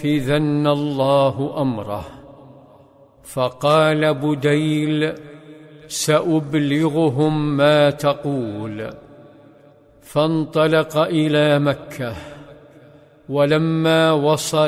لينفذن الله أمره. فقال بديل: سأبلغهم ما تقول. فانطلق إلى مكة، ولما وصل